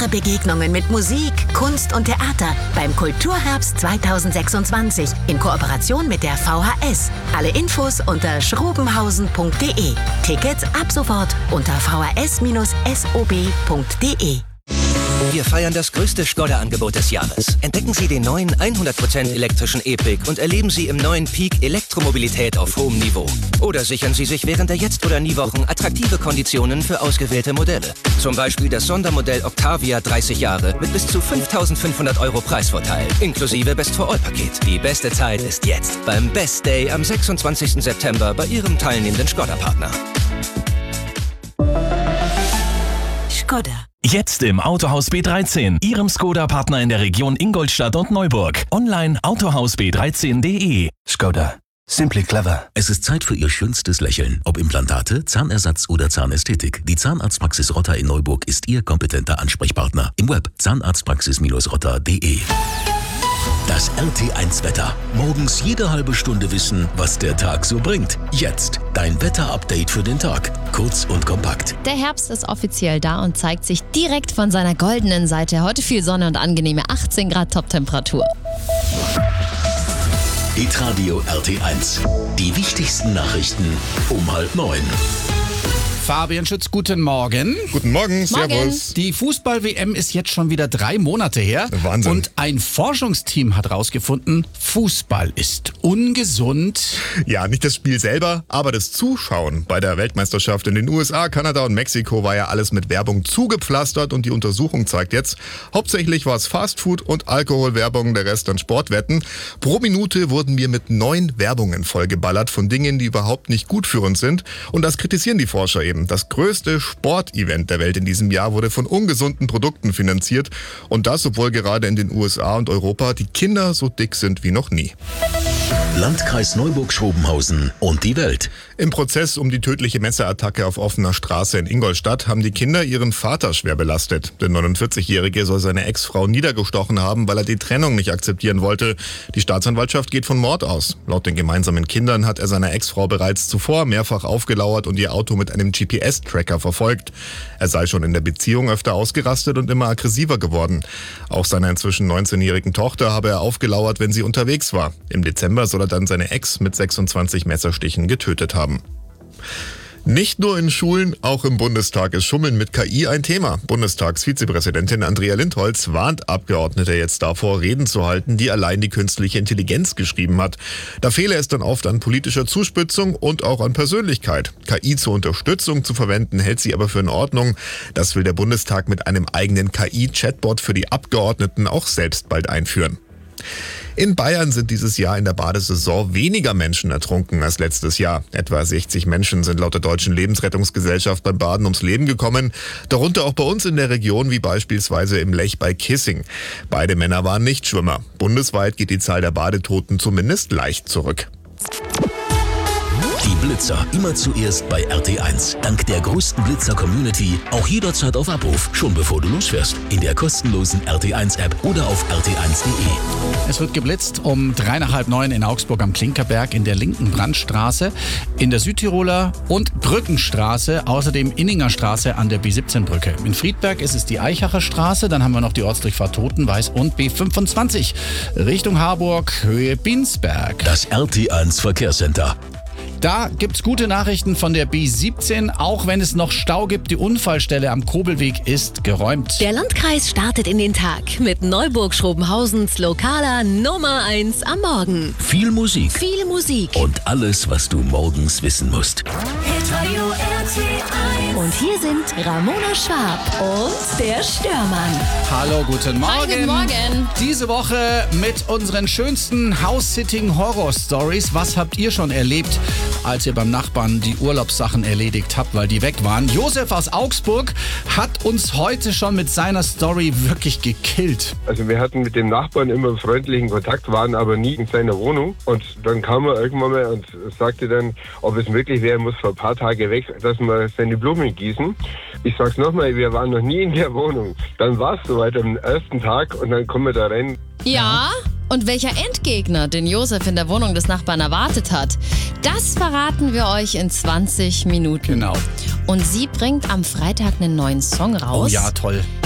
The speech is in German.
Begegnungen mit Musik, Kunst und Theater beim Kulturherbst 2026 in Kooperation mit der VHS. Alle Infos unter schrobenhausen.de. Tickets ab sofort unter vhs-sob.de. Wir feiern das größte Skoda-Angebot des Jahres. Entdecken Sie den neuen 100% elektrischen E-Pick und erleben Sie im neuen Peak Elektromobilität auf hohem Niveau. Oder sichern Sie sich während der Jetzt- oder Nie-Wochen attraktive Konditionen für ausgewählte Modelle. Zum Beispiel das Sondermodell Octavia 30 Jahre mit bis zu 5.500 € Preisvorteil, inklusive Best-for-All-Paket. Die beste Zeit ist jetzt, beim Best Day am 26. September bei Ihrem teilnehmenden Skoda-Partner. Skoda. Jetzt im Autohaus B13, Ihrem Skoda-Partner in der Region Ingolstadt und Neuburg. Online autohausb13.de. Skoda. Simply clever. Es ist Zeit für Ihr schönstes Lächeln. Ob Implantate, Zahnersatz oder Zahnästhetik. Die Zahnarztpraxis Rotter in Neuburg ist Ihr kompetenter Ansprechpartner. Im Web zahnarztpraxis-rotter.de. Das RT1-Wetter. Morgens jede halbe Stunde wissen, was der Tag so bringt. Jetzt dein Wetter-Update für den Tag. Kurz und kompakt. Der Herbst ist offiziell da und zeigt sich direkt von seiner goldenen Seite. Heute viel Sonne und angenehme 18 Grad Top-Temperatur. Hitradio RT1. Die wichtigsten Nachrichten um 8:30. Fabian Schütz, guten Morgen. Guten Morgen, servus. Die Fußball-WM ist jetzt schon wieder 3 Monate her. Wahnsinn. Und ein Forschungsteam hat herausgefunden, Fußball ist ungesund. Ja, nicht das Spiel selber, aber das Zuschauen. Bei der Weltmeisterschaft in den USA, Kanada und Mexiko war ja alles mit Werbung zugepflastert und die Untersuchung zeigt jetzt, hauptsächlich war es Fastfood und Alkoholwerbung, der Rest an Sportwetten. Pro Minute wurden wir mit 9 Werbungen vollgeballert von Dingen, die überhaupt nicht gut für uns sind. Und das kritisieren die Forscher eben. Das größte Sportevent der Welt in diesem Jahr wurde von ungesunden Produkten finanziert. Und das, obwohl gerade in den USA und Europa die Kinder so dick sind wie noch nie. Landkreis Neuburg-Schrobenhausen und die Welt. Im Prozess um die tödliche Messerattacke auf offener Straße in Ingolstadt haben die Kinder ihren Vater schwer belastet. Der 49-Jährige soll seine Ex-Frau niedergestochen haben, weil er die Trennung nicht akzeptieren wollte. Die Staatsanwaltschaft geht von Mord aus. Laut den gemeinsamen Kindern hat er seiner Ex-Frau bereits zuvor mehrfach aufgelauert und ihr Auto mit einem GPS-Tracker verfolgt. Er sei schon in der Beziehung öfter ausgerastet und immer aggressiver geworden. Auch seiner inzwischen 19-jährigen Tochter habe er aufgelauert, wenn sie unterwegs war. Im Dezember soll er dann seine Ex mit 26 Messerstichen getötet haben. Nicht nur in Schulen, auch im Bundestag ist Schummeln mit KI ein Thema. Bundestagsvizepräsidentin Andrea Lindholz warnt Abgeordnete jetzt davor, Reden zu halten, die allein die künstliche Intelligenz geschrieben hat. Da fehle es dann oft an politischer Zuspitzung und auch an Persönlichkeit. KI zur Unterstützung zu verwenden, hält sie aber für in Ordnung. Das will der Bundestag mit einem eigenen KI-Chatbot für die Abgeordneten auch selbst bald einführen. In Bayern sind dieses Jahr in der Badesaison weniger Menschen ertrunken als letztes Jahr. Etwa 60 Menschen sind laut der Deutschen Lebensrettungsgesellschaft beim Baden ums Leben gekommen. Darunter auch bei uns in der Region, wie beispielsweise im Lech bei Kissing. Beide Männer waren Nichtschwimmer. Bundesweit geht die Zahl der Badetoten zumindest leicht zurück. Die Blitzer, immer zuerst bei RT1. Dank der größten Blitzer-Community auch jederzeit auf Abruf, schon bevor du losfährst. In der kostenlosen RT1-App oder auf rt1.de. Es wird geblitzt um 8:30 in Augsburg am Klinkerberg, in der linken Brandstraße, in der Südtiroler und Brückenstraße, außerdem Inninger Straße an der B17-Brücke. In Friedberg ist es die Eichacher Straße, dann haben wir noch die Ortsdurchfahrt Totenweiß und B25. Richtung Harburg, Höhe Binsberg. Das RT1 Verkehrscenter. Da gibt's gute Nachrichten von der B17, auch wenn es noch Stau gibt. Die Unfallstelle am Kobelweg ist geräumt. Der Landkreis startet in den Tag mit Neuburg-Schrobenhausens lokaler Nummer 1 am Morgen. Viel Musik. Viel Musik. Und alles, was du morgens wissen musst. Hitradio RT1. Und hier sind Ramona Schwab und der Störmann. Hallo, guten Morgen. Hi, guten Morgen. Diese Woche mit unseren schönsten House-Sitting-Horror-Stories. Was habt ihr schon erlebt, als ihr beim Nachbarn die Urlaubssachen erledigt habt, weil die weg waren? Josef aus Augsburg hat uns heute schon mit seiner Story wirklich gekillt. Also wir hatten mit dem Nachbarn immer freundlichen Kontakt, waren aber nie in seiner Wohnung. Und dann kam er irgendwann mal und sagte dann, ob es möglich wäre, muss vor ein paar Tagen weg, dass wir seine Blumen gießen. Ich sag's nochmal, wir waren noch nie in der Wohnung. Dann war es soweit am ersten Tag und dann kommen wir da rein. Ja, und welcher Endgegner den Josef in der Wohnung des Nachbarn erwartet hat, das verraten wir euch in 20 Minuten. Genau. Und sie bringt am Freitag einen neuen Song raus. Oh ja, toll.